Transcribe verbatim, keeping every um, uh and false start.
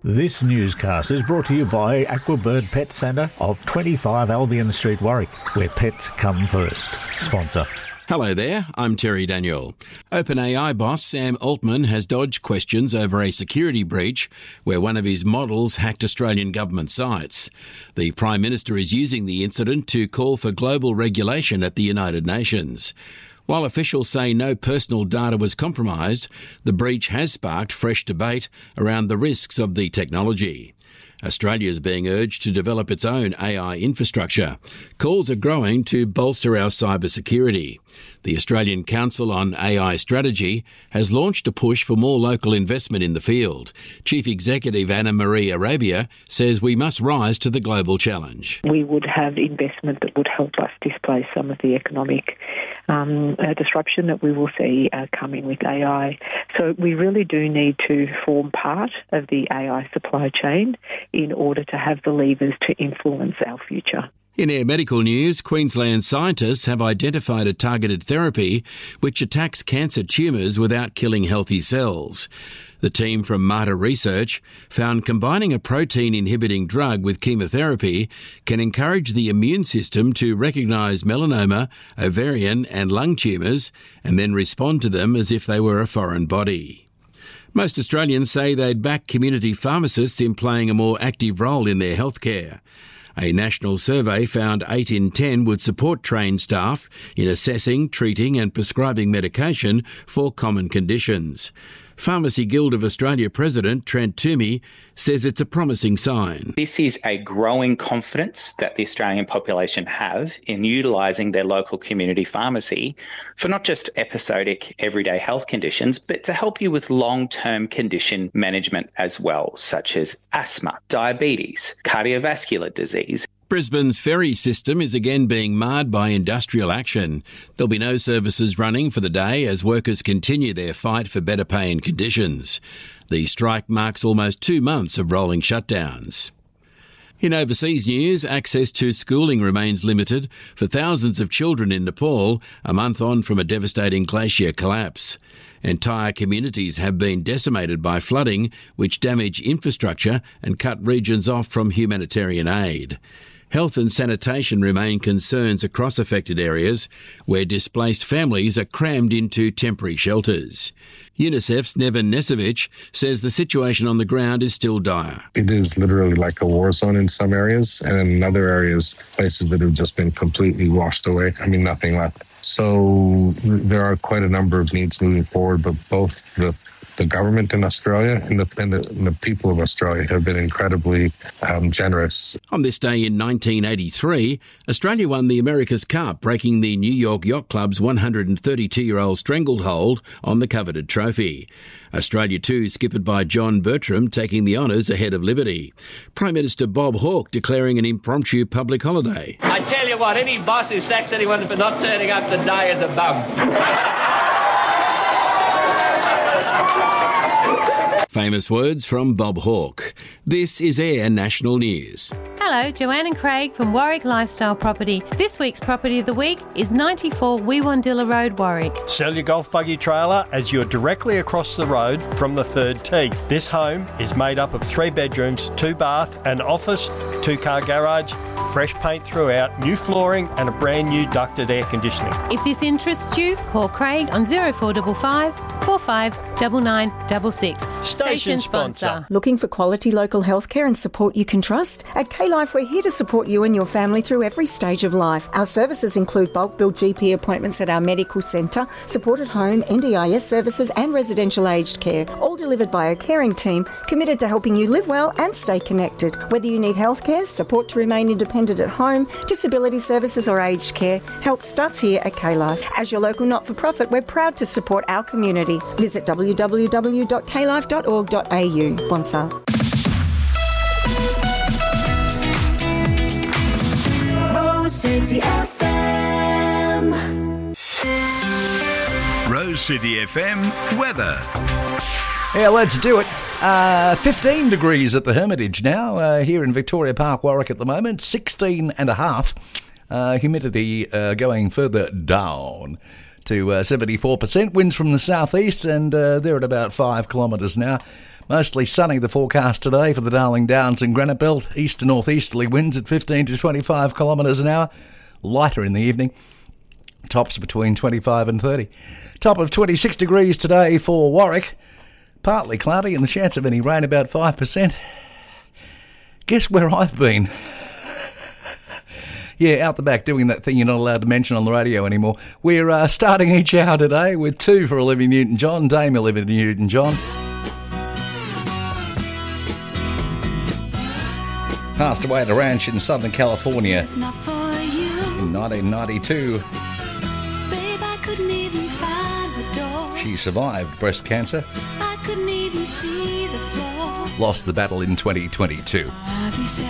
This newscast is brought to you by Aquabird Pet Centre of twenty-five Albion Street, Warwick, where pets come first. Sponsor. Hello there, I'm Terry Daniel. OpenAI boss Sam Altman has dodged questions over a security breach where one of his models hacked Australian government sites. The Prime Minister is using the incident to call for global regulation at the United Nations. While officials say no personal data was compromised, the breach has sparked fresh debate around the risks of the technology. Australia is being urged to develop its own A I infrastructure. Calls are growing to bolster our cybersecurity. The Australian Council on A I Strategy has launched a push for more local investment in the field. Chief Executive Anna Marie Arabia says we must rise to the global challenge. We would have investment that would help us displace some of the economic um, uh, disruption that we will see uh, coming with A I. So we really do need to form part of the A I supply chain in order to have the levers to influence our future. In Air Medical News, Queensland scientists have identified a targeted therapy which attacks cancer tumours without killing healthy cells. The team from Mater Research found combining a protein-inhibiting drug with chemotherapy can encourage the immune system to recognise melanoma, ovarian and lung tumours and then respond to them as if they were a foreign body. Most Australians say they'd back community pharmacists in playing a more active role in their healthcare. A national survey found eight in ten would support trained staff in assessing, treating and prescribing medication for common conditions. Pharmacy Guild of Australia President Trent Toomey says it's a promising sign. This is a growing confidence that the Australian population have in utilising their local community pharmacy for not just episodic everyday health conditions, but to help you with long-term condition management as well, such as asthma, diabetes, cardiovascular disease. Brisbane's ferry system is again being marred by industrial action. There'll be no services running for the day as workers continue their fight for better pay and conditions. The strike marks almost two months of rolling shutdowns. In overseas news, access to schooling remains limited for thousands of children in Nepal, a month on from a devastating glacier collapse. Entire communities have been decimated by flooding, which damage infrastructure and cut regions off from humanitarian aid. Health and sanitation remain concerns across affected areas, where displaced families are crammed into temporary shelters. UNICEF's Neven Nesevic says the situation on the ground is still dire. It is literally like a war zone in some areas, and in other areas, places that have just been completely washed away. I mean, nothing left. So there are quite a number of needs moving forward, but both the The government in Australia and the, and, the, and the people of Australia have been incredibly um, generous. On this day in nineteen eighty-three, Australia won the America's Cup, breaking the New York Yacht Club's one hundred thirty-two-year-old stranglehold on the coveted trophy. Australia too skippered by John Bertram, taking the honours ahead of Liberty. Prime Minister Bob Hawke declaring an impromptu public holiday. I tell you what, any boss who sacks anyone for not turning up to die is a bum. Famous words from Bob Hawke. This is Air National News. Hello, Joanne and Craig from Warwick Lifestyle Property. This week's Property of the Week is ninety-four Weewandilla Road, Warwick. Sell your golf buggy trailer as you're directly across the road from the third tee. This home is made up of three bedrooms, two bath, an office, two-car garage, fresh paint throughout, new flooring and a brand new ducted air conditioning. If this interests you, call Craig on zero four five five, four five nine nine six six. Station sponsor. Looking for quality local healthcare and support you can trust? At K-Life, we're here to support you and your family through every stage of life. Our services include bulk bill G P appointments at our medical centre, support at home, N D I S services and residential aged care, all delivered by a caring team committed to helping you live well and stay connected. Whether you need healthcare, support to remain independent at home, disability services or aged care, help starts here at K-Life. As your local not-for-profit, we're proud to support our community. Visit w w w dot k life dot org dot a u. Sponsor. Rose City F M. Rose City F M weather. Yeah, let's do it. Uh, fifteen degrees at the Hermitage now, uh, here in Victoria Park, Warwick at the moment, sixteen and a half. Uh, humidity uh, going further down to uh, seventy-four percent. Winds from the southeast, and uh, they're at about five kilometres now. Mostly sunny, the forecast today for the Darling Downs and Granite Belt. East to northeasterly winds at fifteen to twenty-five kilometres an hour. Lighter in the evening. Tops between twenty-five and thirty. Top of twenty-six degrees today for Warwick. Partly cloudy and the chance of any rain about five percent. Guess where I've been? Yeah, out the back doing that thing you're not allowed to mention on the radio anymore. We're uh, starting each hour today with two for Olivia Newton-John. Dame Olivia Newton-John. Passed away at a ranch in Southern California in nineteen ninety-two. Babe, I couldn't even find the door. She survived breast cancer. I couldn't even see the floor. Lost the battle in twenty twenty-two. I'd be sad